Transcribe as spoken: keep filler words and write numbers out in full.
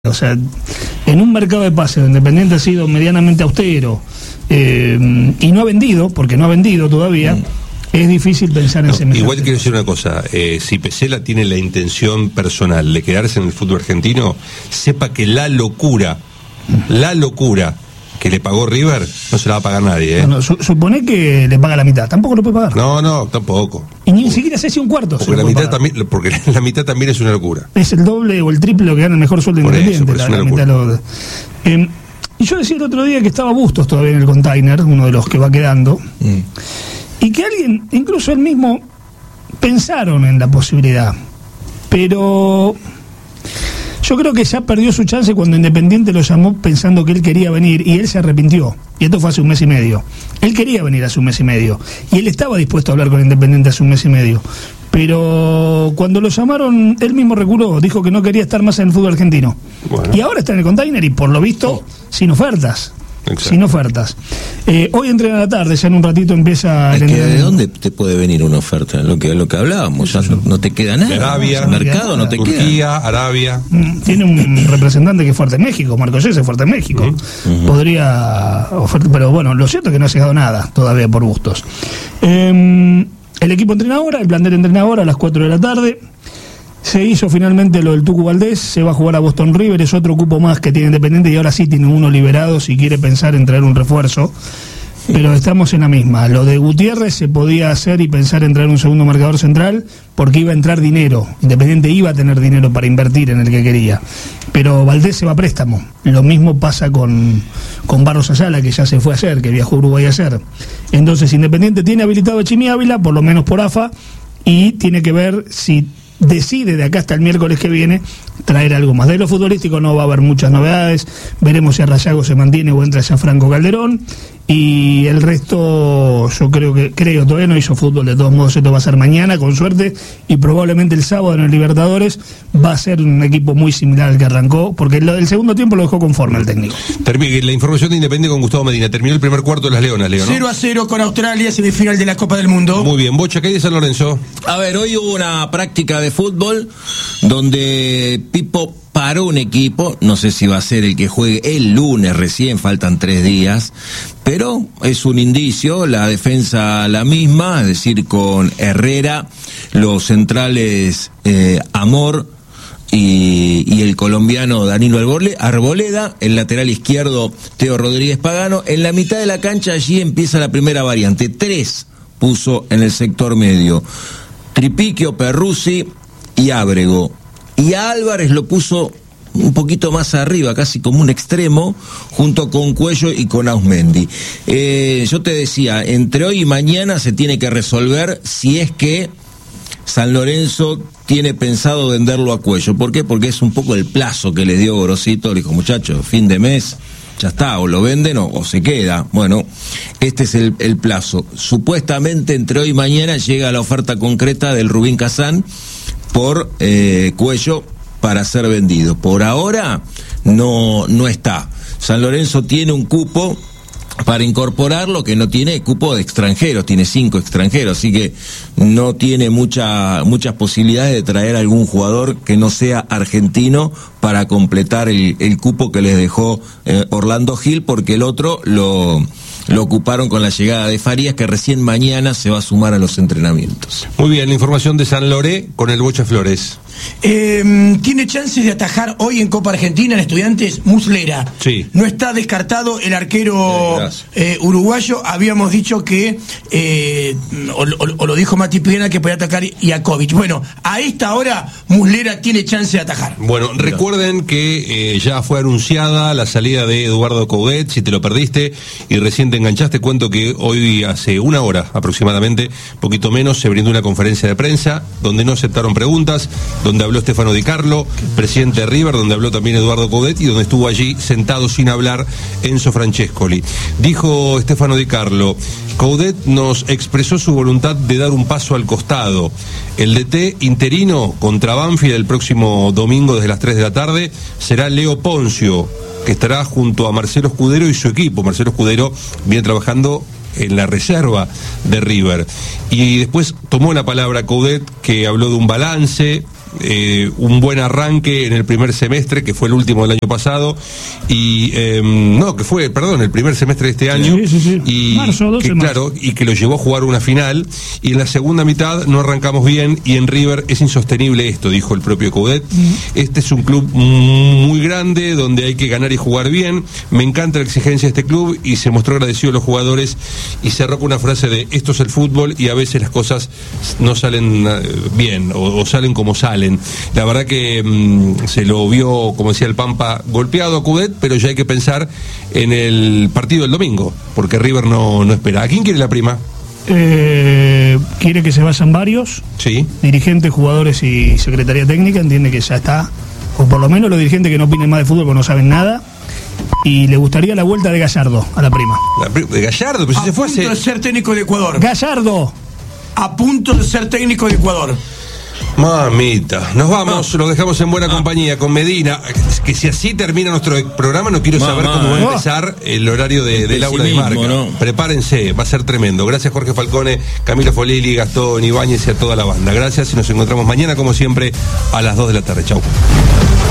O sea, en un mercado de pases donde Independiente ha sido medianamente austero eh, y no ha vendido, porque no ha vendido todavía, mm. es difícil pensar en no, semejante. Igual quiero decir una cosa, eh, si Pesela tiene la intención personal de quedarse en el fútbol argentino, sepa que la locura, mm. la locura que le pagó River, no se la va a pagar nadie, ¿eh? No, no, su, supone que le paga la mitad, tampoco lo puede pagar. No, no, tampoco. Y ni siquiera sé si un cuarto porque la mitad también, porque la mitad también es una locura. Es el doble o el triple lo que gana el mejor sueldo por Independiente. Eso, la, la mitad lo, eh, y yo decía el otro día que estaba Bustos todavía en el container, uno de los que va quedando, mm. y que alguien, incluso él mismo, pensaron en la posibilidad, pero yo creo que ya perdió su chance cuando Independiente lo llamó pensando que él quería venir y él se arrepintió. Y esto fue hace un mes y medio. Él quería venir hace un mes y medio. Y él estaba dispuesto a hablar con Independiente hace un mes y medio. Pero cuando lo llamaron, él mismo reculó, dijo que no quería estar más en el fútbol argentino. Bueno. Y ahora está en el container y por lo visto, oh. sin ofertas. Exacto. Sin ofertas. Eh, hoy entrena a la tarde, ya en un ratito empieza es el que ¿de dónde te puede venir una oferta? Lo que lo que hablábamos, ya no, no te queda nada. Arabia, el mercado no te Turquía, queda. Turquía, Arabia. Tiene un representante que es fuerte en México, Marco Yes es fuerte en México. Uh-huh. Podría ofertar, pero bueno, lo cierto es que no ha llegado nada todavía por Bustos. Eh, el equipo entrena ahora, el plantel entrena ahora a las cuatro de la tarde. Se hizo finalmente lo del Tucu Valdés, se va a jugar a Boston River, es otro cupo más que tiene Independiente y ahora sí tiene uno liberado si quiere pensar en traer un refuerzo, pero estamos en la misma. Lo de Gutiérrez se podía hacer y pensar en traer un segundo marcador central porque iba a entrar dinero, Independiente iba a tener dinero para invertir en el que quería, pero Valdés se va a préstamo. Lo mismo pasa con, con Barros Ayala, que ya se fue ayer, que viajó a Uruguay ayer. Entonces Independiente tiene habilitado a Chimi Ávila, por lo menos por A F A, y tiene que ver si decide de acá hasta el miércoles que viene traer algo más. De lo futbolístico no va a haber muchas novedades, veremos si Arrayago se mantiene o entra ya Franco Calderón, y el resto yo creo que, creo, todavía no hizo fútbol, de todos modos esto va a ser mañana con suerte, y probablemente el sábado en el Libertadores va a ser un equipo muy similar al que arrancó, porque el, el segundo tiempo lo dejó conforme el técnico. Termine, la información de Independiente con Gustavo Medina, terminó el primer cuarto de las Leonas, Leo, ¿no? cero a cero con Australia, semifinal de la Copa del Mundo. Muy bien, Bocha, ¿qué hay de San Lorenzo? A ver, hoy hubo una práctica de fútbol donde Pipo paró un equipo, no sé si va a ser el que juegue el lunes recién, faltan tres días, pero es un indicio, la defensa la misma, es decir, con Herrera, los centrales eh, Amor y, y el colombiano Danilo Arboleda, el lateral izquierdo Teo Rodríguez Pagano, en la mitad de la cancha allí empieza la primera variante, tres puso en el sector medio, Tripiquio, Perruzzi y Ábrego. Y a Álvarez lo puso un poquito más arriba, casi como un extremo, junto con Cuello y con Ausmendi. Eh, yo te decía, entre hoy y mañana se tiene que resolver si es que San Lorenzo tiene pensado venderlo a Cuello. ¿Por qué? Porque es un poco el plazo que le dio Gorosito. Le dijo, muchachos, fin de mes, ya está, o lo venden o, o se queda. Bueno, este es el, el plazo. Supuestamente entre hoy y mañana llega la oferta concreta del Rubín Kazán por eh, Cuello para ser vendido. Por ahora no, no está. San Lorenzo tiene un cupo para incorporarlo que no tiene cupo de extranjeros, tiene cinco extranjeros, así que no tiene mucha, muchas posibilidades de traer algún jugador que no sea argentino para completar el, el cupo que les dejó eh, Orlando Gil, porque el otro lo... lo ocuparon con la llegada de Farías, que recién mañana se va a sumar a los entrenamientos. Muy bien, la información de San Loré con el Bocha Flores. Eh, tiene chances de atajar hoy en Copa Argentina en Estudiantes Muslera. Sí. No está descartado el arquero eh, uruguayo. Habíamos dicho que, eh, o, o, o lo dijo Mati Piena, que podía atacar Iakovic. Bueno, a esta hora Muslera tiene chance de atajar. Bueno, recuerden que eh, ya fue anunciada la salida de Eduardo Coudet, si te lo perdiste y recién te enganchaste, cuento que hoy hace una hora aproximadamente, poquito menos, se brindó una conferencia de prensa donde no aceptaron preguntas, donde habló Stefano Di Carlo, presidente de River, donde habló también Eduardo Coudet y donde estuvo allí sentado sin hablar Enzo Francescoli. Dijo Stefano Di Carlo, Coudet nos expresó su voluntad de dar un paso al costado. El D T interino contra Banfield el próximo domingo desde las tres de la tarde será Leo Poncio, que estará junto a Marcelo Escudero y su equipo. Marcelo Escudero viene trabajando en la reserva de River. Y después tomó la palabra Coudet, que habló de un balance, eh, un buen arranque en el primer semestre, que fue el último del año pasado, y eh, no, que fue, perdón, el primer semestre de este año, sí, sí, sí. y Marzo, doce que, claro, y que lo llevó a jugar una final, y en la segunda mitad no arrancamos bien, y en River es insostenible esto, dijo el propio Coudet. Mm. Este es un club muy grande, donde hay que ganar y jugar bien, me encanta la exigencia de este club, y se mostró agradecido a los jugadores, y cerró con una frase de, esto es el fútbol, y a veces las cosas no salen bien, o, o salen como salen. La verdad que mmm, se lo vio, como decía el Pampa, golpeado a Coudet, pero ya hay que pensar en el partido del domingo, porque River no, no espera. ¿A quién quiere la prima? Eh, quiere que se vayan varios, sí, dirigentes, jugadores y secretaría técnica, entiende que ya está, o por lo menos los dirigentes que no opinen más de fútbol porque no saben nada, y le gustaría la vuelta de Gallardo a la prima. La, de Gallardo, pero si se fue a punto de ser técnico de Ecuador. Gallardo a punto de ser técnico de Ecuador. Mamita, nos vamos, ah. Los dejamos en buena ah. compañía con Medina, que si así termina nuestro programa no quiero Mamá. saber cómo va a empezar el horario de, de Laura de Marca, ¿no? Prepárense, va a ser tremendo. Gracias Jorge Falcone, Camilo Folili, Gastón Ibáñez y a toda la banda. Gracias y nos encontramos mañana como siempre a las dos de la tarde. Chau.